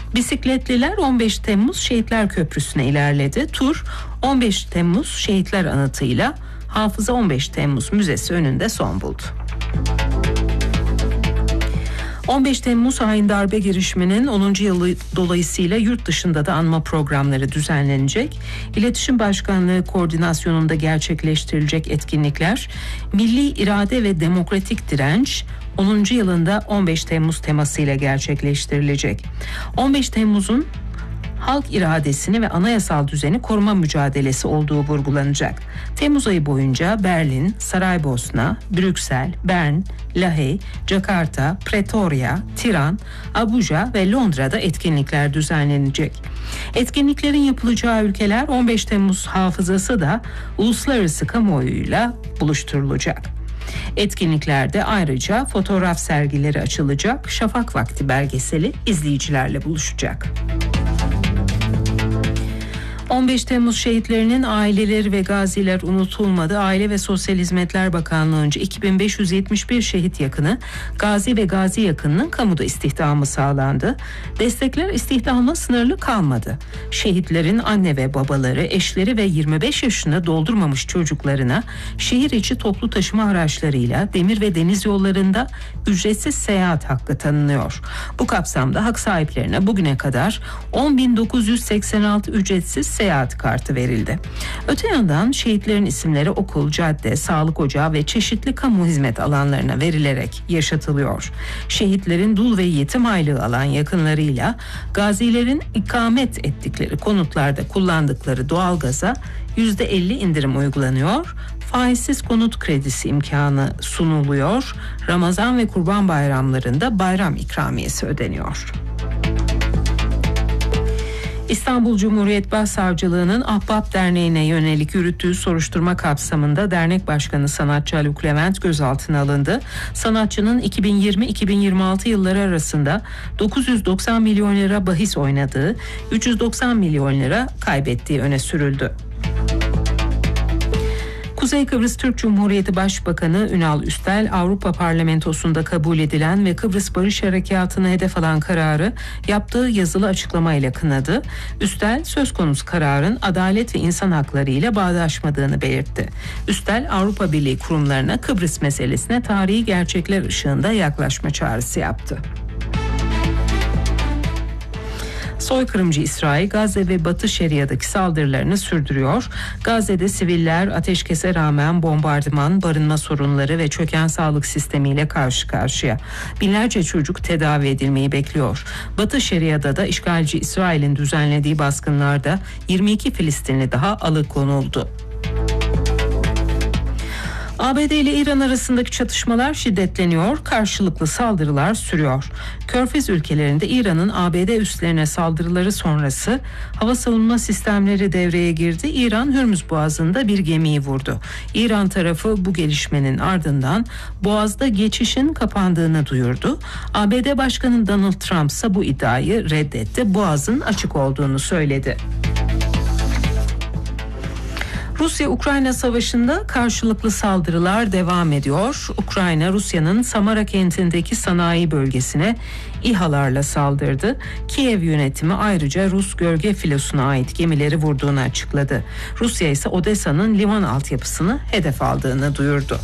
Bisikletliler 15 Temmuz Şehitler Köprüsü'ne ilerledi. Tur 15 Temmuz Şehitler Anıtı'yla Hafıza 15 Temmuz Müzesi önünde son buldu. 15 Temmuz hain darbe girişiminin 10. yılı dolayısıyla yurt dışında da anma programları düzenlenecek. İletişim Başkanlığı koordinasyonunda gerçekleştirilecek etkinlikler, milli irade ve demokratik direnç 10. yılında 15 Temmuz temasıyla gerçekleştirilecek. 15 Temmuz'un halk iradesini ve anayasal düzeni koruma mücadelesi olduğu vurgulanacak. Temmuz ayı boyunca Berlin, Saraybosna, Brüksel, Bern, Lahey, Jakarta, Pretoria, Tiran, Abuja ve Londra'da etkinlikler düzenlenecek. Etkinliklerin yapılacağı ülkeler 15 Temmuz hafızası da uluslararası kamuoyuyla buluşturulacak. Etkinliklerde ayrıca fotoğraf sergileri açılacak, şafak vakti belgeseli izleyicilerle buluşacak. 15 Temmuz şehitlerinin aileleri ve gaziler unutulmadı. Aile ve Sosyal Hizmetler Bakanlığı'nca 2571 şehit yakını, gazi ve gazi yakınının kamuda istihdamı sağlandı. Destekler istihdamla sınırlı kalmadı. Şehitlerin anne ve babaları, eşleri ve 25 yaşını doldurmamış çocuklarına şehir içi toplu taşıma araçlarıyla demir ve deniz yollarında ücretsiz seyahat hakkı tanınıyor. Bu kapsamda hak sahiplerine bugüne kadar 10.986 ücretsiz seyahat kartı verildi. Öte yandan şehitlerin isimleri okul, cadde, sağlık ocağı ve çeşitli kamu hizmet alanlarına verilerek yaşatılıyor. Şehitlerin dul ve yetim aylığı alan yakınlarıyla gazilerin ikamet ettikleri konutlarda kullandıkları doğalgaza %50 indirim uygulanıyor. Faizsiz konut kredisi imkanı sunuluyor. Ramazan ve Kurban bayramlarında bayram ikramiyesi ödeniyor. İstanbul Cumhuriyet Başsavcılığı'nın Ahbap Derneği'ne yönelik yürüttüğü soruşturma kapsamında dernek başkanı sanatçı Haluk Levent gözaltına alındı. Sanatçının 2020-2026 yılları arasında 990 milyon lira bahis oynadığı, 390 milyon lira kaybettiği öne sürüldü. Kuzey Kıbrıs Türk Cumhuriyeti Başbakanı Ünal Üstel, Avrupa Parlamentosu'nda kabul edilen ve Kıbrıs Barış Harekatı'na hedef alan kararı yaptığı yazılı açıklamayla kınadı. Üstel, söz konusu kararın adalet ve insan hakları ile bağdaşmadığını belirtti. Üstel, Avrupa Birliği kurumlarına Kıbrıs meselesine tarihi gerçekler ışığında yaklaşma çağrısı yaptı. Soykırımcı İsrail, Gazze ve Batı Şeria'daki saldırılarını sürdürüyor. Gazze'de siviller ateşkese rağmen bombardıman, barınma sorunları ve çöken sağlık sistemiyle karşı karşıya. Binlerce çocuk tedavi edilmeyi bekliyor. Batı Şeria'da da işgalci İsrail'in düzenlediği baskınlarda 22 Filistinli daha alıkonuldu. ABD ile İran arasındaki çatışmalar şiddetleniyor, karşılıklı saldırılar sürüyor. Körfez ülkelerinde İran'ın ABD üslerine saldırıları sonrası hava savunma sistemleri devreye girdi. İran Hürmüz Boğazı'nda bir gemiyi vurdu. İran tarafı bu gelişmenin ardından Boğaz'da geçişin kapandığını duyurdu. ABD Başkanı Donald Trump ise bu iddiayı reddetti. Boğaz'ın açık olduğunu söyledi. Rusya-Ukrayna savaşında karşılıklı saldırılar devam ediyor. Ukrayna, Rusya'nın Samara kentindeki sanayi bölgesine İHA'larla saldırdı. Kiev yönetimi ayrıca Rus gölge filosuna ait gemileri vurduğunu açıkladı. Rusya ise Odessa'nın liman altyapısını hedef aldığını duyurdu.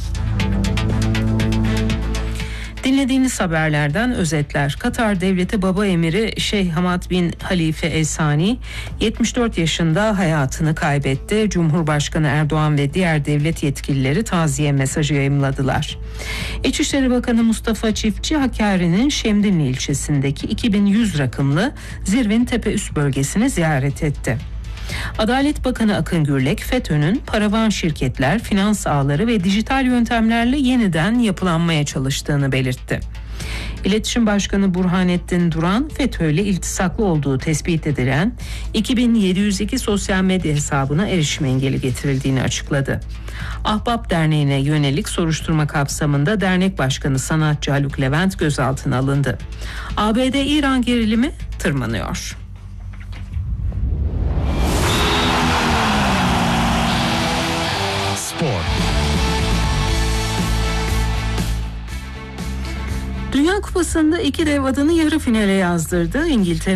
Dinlediğiniz haberlerden özetler. Katar Devleti Baba Emiri Şeyh Hamad bin Halife El Sani 74 yaşında hayatını kaybetti. Cumhurbaşkanı Erdoğan ve diğer devlet yetkilileri taziye mesajı yayımladılar. İçişleri Bakanı Mustafa Çiftçi, Hakkari'nin Şemdinli ilçesindeki 2100 rakımlı Zirvin Tepeüst bölgesini ziyaret etti. Adalet Bakanı Akın Gürlek, FETÖ'nün paravan şirketler, finans ağları ve dijital yöntemlerle yeniden yapılanmaya çalıştığını belirtti. İletişim Başkanı Burhanettin Duran, FETÖ ile iltisaklı olduğu tespit edilen 2702 sosyal medya hesabına erişim engeli getirildiğini açıkladı. Ahbap Derneği'ne yönelik soruşturma kapsamında dernek başkanı sanatçı Haluk Levent gözaltına alındı. ABD-İran gerilimi tırmanıyor. Dünya Kupası'nda iki dev adını yarı finale yazdırdı. İngiltere